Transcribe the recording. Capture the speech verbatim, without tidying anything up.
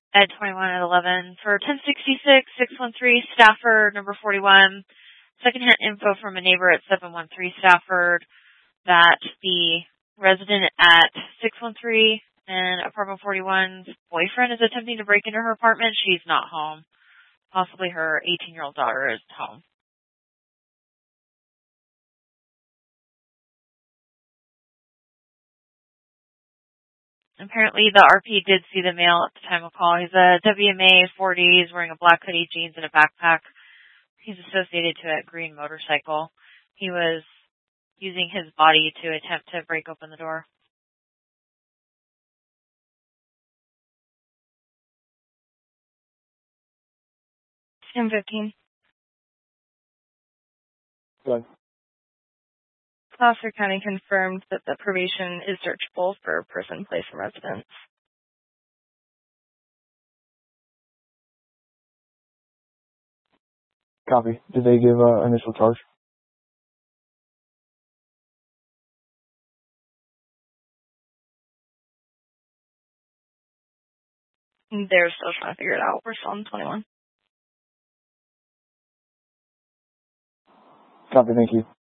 at twenty-one at eleven. For ten sixty-six, six one three, Stafford, number forty-one. Secondhand info from a neighbor at seven one three Stafford that the resident at six one three and apartment forty-one's boyfriend is attempting to break into her apartment. She's not home. Possibly her eighteen-year-old daughter is home. Apparently, the R P did see the male at the time of call. He's a W M A, forty. He's wearing a black hoodie, jeans, and a backpack. He's associated to a green motorcycle. He was using his body to attempt to break open the door. ten fifteen. Good. Placer County confirmed that the probation is searchable for person, place, and residence. Copy. Did they give uh, initial charge? They're still trying to figure it out. We're still on twenty-one. Copy. Thank you.